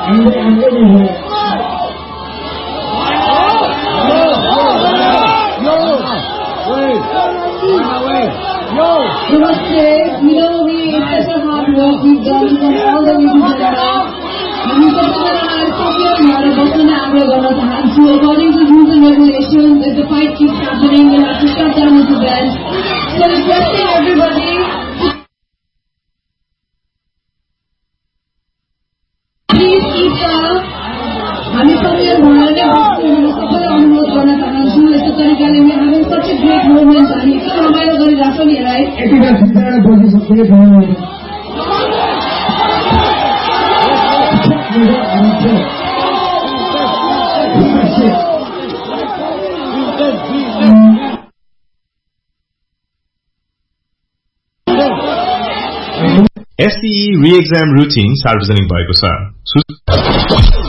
It's such a hard work we've done from all the way to Jeddah. हामी सबैजना सबैहरुले बस्न आग्रह गर्न चाहन्छु. According to rules and regulations, if the fight keeps happening, we'll have to shut down this event. So requesting everybody, please keep calm. हामी सबैले भएर नै बस्नु सबैलाई अनुरोध गर्न चाहन्छु. यस्तो तरिकाले we having such a great moment. हामी एकदम रमाइलो गरिरहेछौँ नि, right? यतिका सिद्धान्त बोल्न सक्ने छैन. SCE re-exam routine सार्वजनिक भएको छ.